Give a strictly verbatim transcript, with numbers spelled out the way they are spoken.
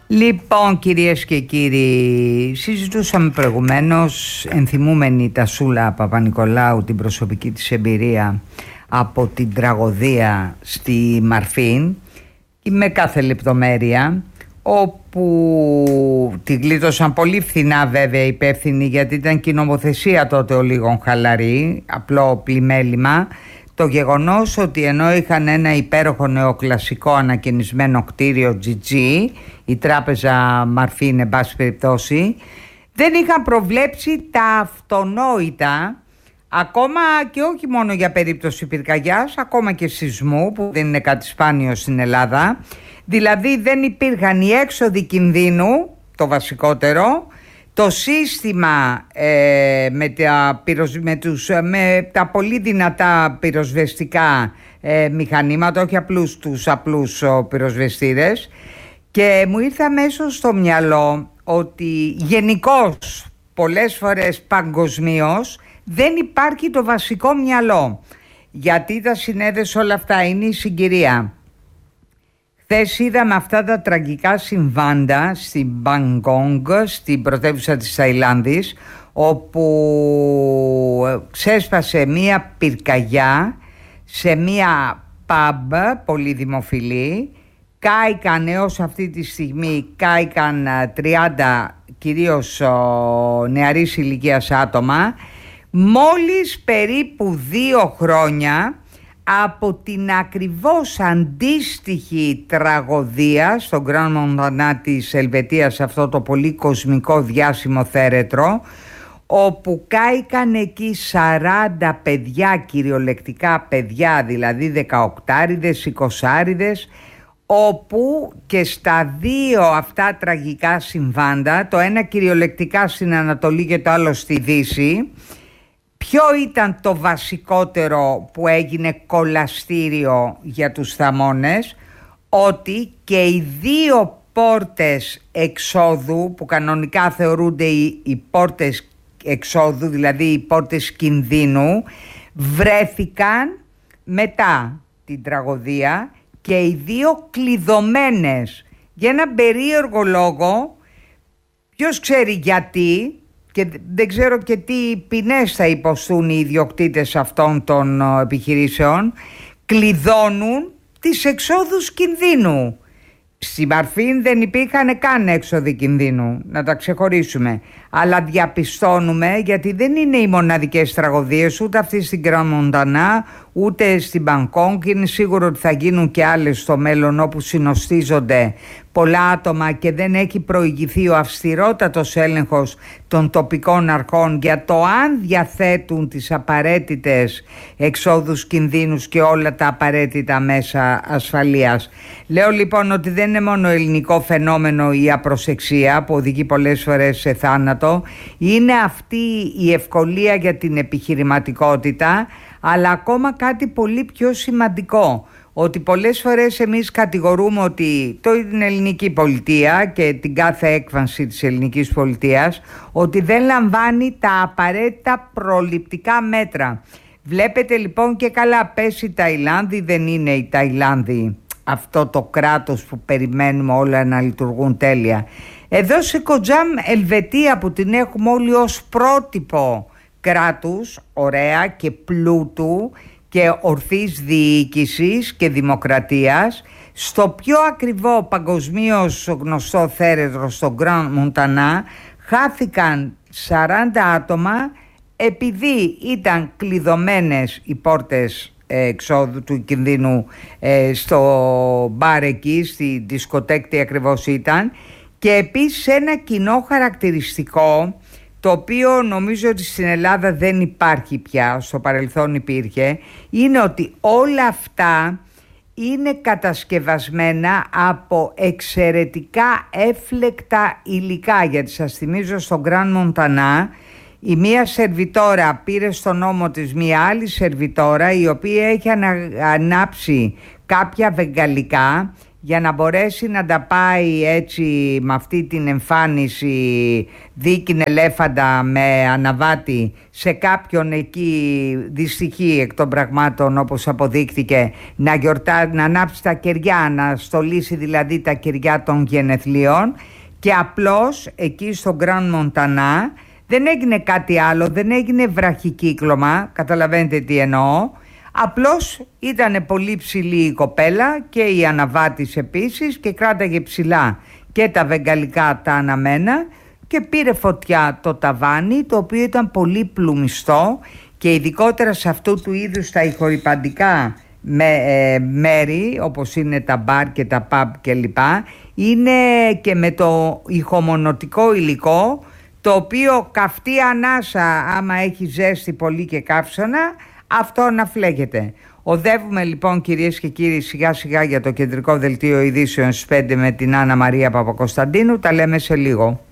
Λοιπόν, κυρίες και κύριοι, συζητούσαμε προηγουμένως, ενθυμούμενη Τασούλα Παπα-Νικολάου, την προσωπική της εμπειρία από την τραγωδία στη Μαρφίν, με κάθε λεπτομέρεια, όπου τη γλίτωσαν πολύ φθηνά βέβαια υπεύθυνοι, γιατί ήταν και η νομοθεσία τότε ο λίγων χαλαρή, απλό πλημέλημα. Το γεγονός ότι ενώ είχαν ένα υπέροχο νεοκλασικό ανακαινισμένο κτίριο τζι τζι, η τράπεζα Μαρφίν εν πάση περιπτώσει, δεν είχαν προβλέψει τα αυτονόητα, ακόμα και όχι μόνο για περίπτωση πυρκαγιάς, ακόμα και σεισμού, που δεν είναι κάτι σπάνιο στην Ελλάδα. Δηλαδή δεν υπήρχαν οι έξοδοι κινδύνου, το βασικότερο, το σύστημα ε, με, τα πυροσ... με, τους, με τα πολύ δυνατά πυροσβεστικά ε, μηχανήματα, όχι απλούς τους απλούς ο, πυροσβεστήρες, και μου ήρθε αμέσως στο μυαλό ότι γενικώς πολλές φορές παγκοσμίως δεν υπάρχει το βασικό μυαλό, γιατί τα συνέδεσε όλα αυτά, είναι η συγκυρία. Χθες είδαμε αυτά τα τραγικά συμβάντα στην Μπαγκόγκ, στην πρωτεύουσα της Ταϊλάνδης, όπου ξέσπασε μία πυρκαγιά σε μία pub πολύ δημοφιλή. Κάηκαν έως αυτή τη στιγμή, κάηκαν τριάντα κυρίως νεαρής ηλικίας άτομα, μόλις περίπου δύο χρόνια από την ακριβώς αντίστοιχη τραγωδία στο Γκραν Μοντανά της Ελβετίας, αυτό το πολύ κοσμικό διάσημο θέρετρο, όπου κάηκαν εκεί σαράντα παιδιά, κυριολεκτικά παιδιά, δηλαδή δεκαοκτάριδες, εικοσάριδες, όπου και στα δύο αυτά τραγικά συμβάντα, το ένα κυριολεκτικά στην Ανατολή και το άλλο στη Δύση, ποιο ήταν το βασικότερο που έγινε κολαστήριο για τους θαμώνες? Ότι και οι δύο πόρτες εξόδου, που κανονικά θεωρούνται οι, οι πόρτες εξόδου, δηλαδή οι πόρτες κινδύνου, βρέθηκαν μετά την τραγωδία και οι δύο κλειδωμένες για έναν περίεργο λόγο, ποιος ξέρει γιατί, και δεν ξέρω και τι ποινές θα υποστούν οι ιδιοκτήτες αυτών των επιχειρήσεων, κλειδώνουν τις εξόδους κινδύνου. Στη Μαρφίν δεν υπήρχαν καν έξοδοι κινδύνου, να τα ξεχωρίσουμε. Αλλά διαπιστώνουμε, γιατί δεν είναι οι μοναδικές τραγωδίες, ούτε αυτή στην Γκραν Μοντανά, ούτε στην Μπαγκόγκ. Είναι σίγουρο ότι θα γίνουν και άλλες στο μέλλον, όπου συνοστίζονται πολλά άτομα και δεν έχει προηγηθεί ο αυστηρότατος έλεγχος των τοπικών αρχών για το αν διαθέτουν τις απαραίτητες εξόδους κινδύνους και όλα τα απαραίτητα μέσα ασφαλείας. Λέω λοιπόν ότι δεν είναι μόνο ελληνικό φαινόμενο η απροσεξία που οδηγεί πολλές φορές σε θάνατο, είναι αυτή η ευκολία για την επιχειρηματικότητα, αλλά ακόμα κάτι πολύ πιο σημαντικό, ότι πολλές φορές εμείς κατηγορούμε ότι το την ελληνική πολιτεία και την κάθε έκφανση της ελληνικής πολιτείας ότι δεν λαμβάνει τα απαραίτητα προληπτικά μέτρα. Βλέπετε λοιπόν και καλά, πες η Ταϊλάνδη, δεν είναι η Ταϊλάνδη αυτό το κράτος που περιμένουμε όλα να λειτουργούν τέλεια. Εδώ σε Κοτζάμ Ελβετία, που την έχουμε όλοι ως πρότυπο κράτους, ωραία και πλούτου και ορθής διοίκησης και δημοκρατίας, στο πιο ακριβό παγκοσμίως γνωστό θέρετρο, στο Γκραν Μοντανά, χάθηκαν σαράντα άτομα επειδή ήταν κλειδωμένες οι πόρτες εξόδου του κινδύνου ε, στο μπαρ εκεί, στη δισκοτέκ τι ακριβώς ήταν, και επίσης ένα κοινό χαρακτηριστικό, το οποίο νομίζω ότι στην Ελλάδα δεν υπάρχει πια, στο παρελθόν υπήρχε, είναι ότι όλα αυτά είναι κατασκευασμένα από εξαιρετικά έφλεκτα υλικά. Γιατί σας θυμίζω, στο Γκραν Μοντανά η μία σερβιτόρα πήρε στον ώμο της μία άλλη σερβιτόρα, η οποία έχει ανα, ανάψει κάποια βεγγαλικά για να μπορέσει να τα πάει έτσι με αυτή την εμφάνιση δίκην ελέφαντα με αναβάτη σε κάποιον εκεί δυστυχή εκ των πραγμάτων, όπως αποδείχθηκε, να γιορτά, να ανάψει τα κεριά, να στολίσει δηλαδή τα κεριά των γενεθλίων, και απλώς εκεί στο Grand Montana δεν έγινε κάτι άλλο, δεν έγινε βραχικύκλωμα, καταλαβαίνετε τι εννοώ. Απλώς ήταν πολύ ψηλή η κοπέλα και η αναβάτης επίσης και κράταγε ψηλά και τα βεγγαλικά τα αναμένα και πήρε φωτιά το ταβάνι, το οποίο ήταν πολύ πλουμιστό, και ειδικότερα σε αυτού του είδους τα ηχορυπαντικά με, ε, μέρη όπως είναι τα μπαρ και τα pub κλπ, είναι και με το ηχομονωτικό υλικό, το οποίο καυτή ανάσα άμα έχει ζέστη πολύ και καύσωνα, αυτό να φλέγεται. Οδεύουμε λοιπόν, κυρίες και κύριοι, σιγά σιγά για το κεντρικό δελτίο ειδήσεων στις πέντε με την Άννα Μαρία Παπακοσταντίνου. Τα λέμε σε λίγο.